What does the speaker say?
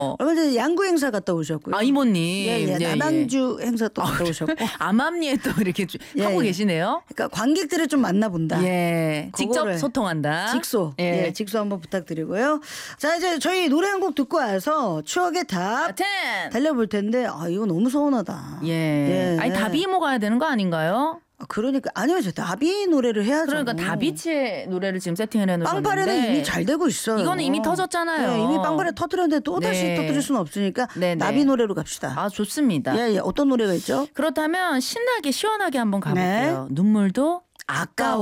얼마 전에 양구 행사 갔다 오셨고요. 아, 이모님. 예, 남양주 행사 또 갔다 오셨고. 암암리에 또 이렇게 하고 계시네요. 그러니까 관객들을 좀 만나본다. 예. 직접 그거를 소통한다. 직소. 예, 직소 한번 부탁드리고요. 자, 이제 저희 노래 한 곡 듣고 와서 추억의 탑 10. 달려볼 텐데, 이거 너무 서운하다. 예. 아니, 다비 이모 가야 되는 거 아닌가요? 그러니까 아니요, 저 다비 노래를 해야죠. 그러니까 다비치의 노래를 지금 세팅을 해놓으셨는데 빵파레는 이미 잘 되고 있어요. 이거는 이미 터졌잖아요. 네, 이미 빵파레 터뜨렸는데 또 다시 터뜨릴 수는 없으니까 나비 노래로 갑시다. 아, 좋습니다. 예, 어떤 노래가 있죠? 그렇다면 신나게 시원하게 한번 가볼게요. 눈물도 아까워.